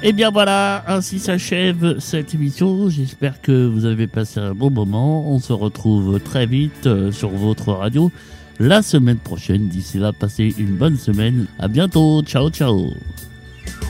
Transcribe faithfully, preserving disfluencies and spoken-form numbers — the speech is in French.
Et bien voilà, ainsi s'achève cette émission. J'espère que vous avez passé un bon moment. On se retrouve très vite euh, sur votre radio la semaine prochaine. D'ici là, passez une bonne semaine. À bientôt. Ciao, ciao.